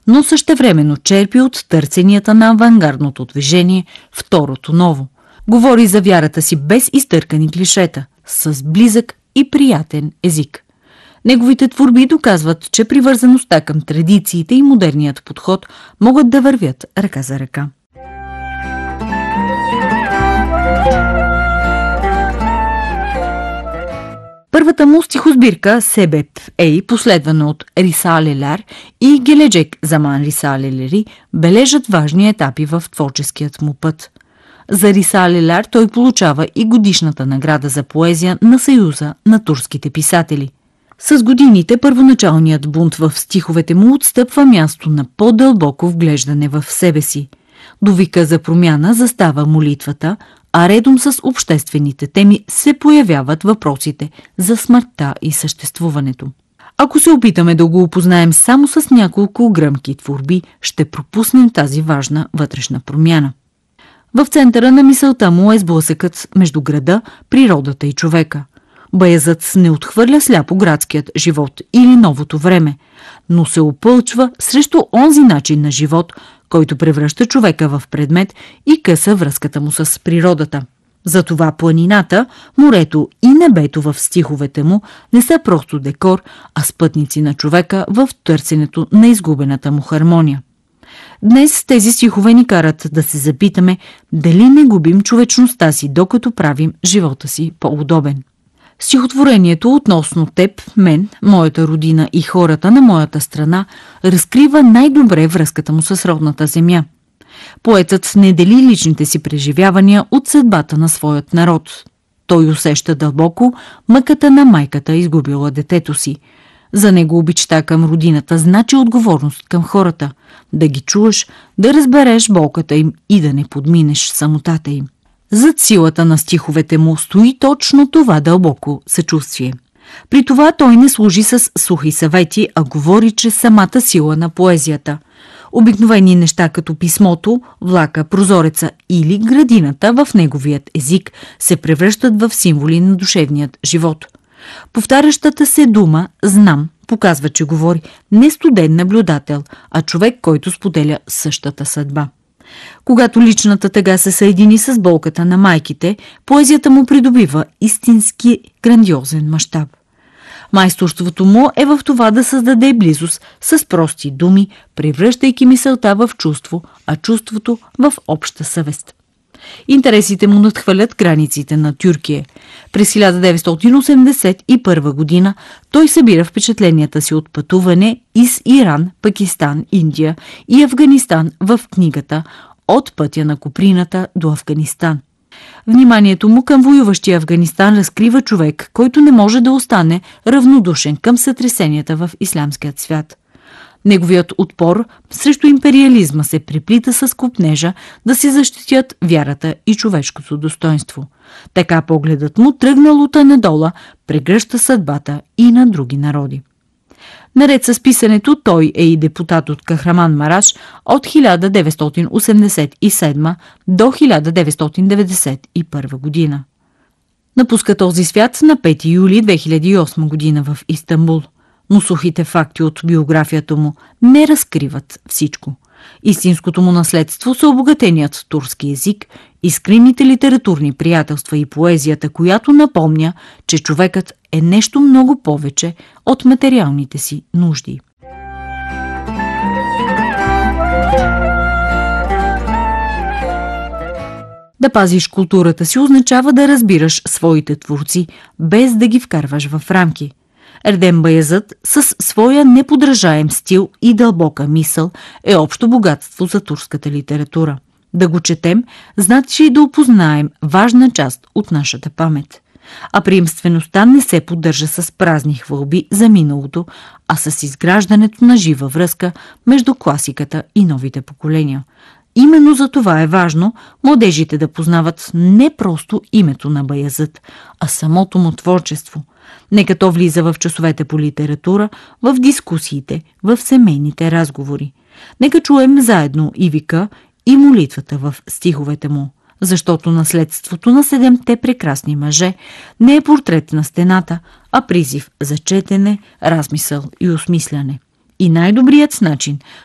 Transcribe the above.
но същевременно черпи от търсенията на авангардното движение Второто ново. Говори за вярата си без изтъркани клишета, с близък и приятен език. Неговите творби доказват, че привързаността към традициите и модерният подход могат да вървят ръка за ръка. Първата му стихосбирка Себеп Ей, последвана от Рисалелер и Геледжек Заман Рисалелери, бележат важни етапи в творческият му път. За Рисалелер той получава и годишната награда за поезия на Съюза на турските писатели. С годините първоначалният бунт в стиховете му отстъпва място на по-дълбоко вглеждане в себе си. До вика за промяна застава молитвата, а редом с обществените теми се появяват въпросите за смъртта и съществуването. Ако се опитаме да го опознаем само с няколко гръмки творби, ще пропуснем тази важна вътрешна промяна. В центъра на мисълта му е сблъсъкът между града, природата и човека. Баязът не отхвърля сляпо градският живот или новото време, но се опълчва срещу онзи начин на живот, който превръща човека в предмет и къса връзката му с природата. Затова планината, морето и небето в стиховете му не са просто декор, а спътници на човека в търсенето на изгубената му хармония. Днес тези стихове ни карат да се запитаме дали не губим човечността си, докато правим живота си по-удобен. Стихотворението относно теб, мен, моята родина и хората на моята страна разкрива най-добре връзката му с родната земя. Поетът не дели личните си преживявания от съдбата на своят народ. Той усеща дълбоко мъката на майката, изгубила детето си. За него обичта към родината значи отговорност към хората, да ги чуеш, да разбереш болката им и да не подминеш самотата им. Зад силата на стиховете му стои точно това дълбоко съчувствие. При това той не служи с сухи съвети, а говори чрез самата сила на поезията. Обикновени неща като писмото, влака, прозореца или градината в неговият език се превръщат в символи на душевният живот. Повтарящата се дума «знам» показва, че говори не студен наблюдател, а човек, който споделя същата съдба. Когато личната тъга се съедини с болката на майките, поезията му придобива истински грандиозен мащаб. Майсторството му е в това да създаде близост с прости думи, превръщайки мисълта в чувство, а чувството в обща съвест. Интересите му надхвърлят границите на Тюркия. През 1981 година той събира впечатленията си от пътуване из Иран, Пакистан, Индия и Афганистан в книгата «От пътя на Куприната до Афганистан». Вниманието му към воюващия Афганистан разкрива човек, който не може да остане равнодушен към сътресенията в ислямският свят. Неговият отпор срещу империализма се преплита с копнежа да се защитят вярата и човешкото достоинство. Така погледът му, тръгнал от надола, прегръща съдбата и на други народи. Наред с писането, той е и депутат от Кахраман Мараш от 1987 до 1991 година. Напуска този свят на 5 юли 2008 година в Истанбул. Но сухите факти от биографията му не разкриват всичко. Истинското му наследство са обогатеният турски език, искрените литературни приятелства и поезията, която напомня, че човекът е нещо много повече от материалните си нужди. Да пазиш културата си означава да разбираш своите творци, без да ги вкарваш в рамки. Ердем Баязът с своя неподражаем стил и дълбока мисъл е общо богатство за турската литература. Да го четем, значи да опознаем важна част от нашата памет. А приемствеността не се поддържа с празни хвалби за миналото, а с изграждането на жива връзка между класиката и новите поколения. Именно за това е важно младежите да познават не просто името на Баязът, а самото му творчество. Нека то влиза в часовете по литература, в дискусиите, в семейните разговори. Нека чуем заедно и вика, и молитвата в стиховете му, защото наследството на 7-те прекрасни мъже не е портрет на стената, а призив за четене, размисъл и осмисляне. И най-добрият начин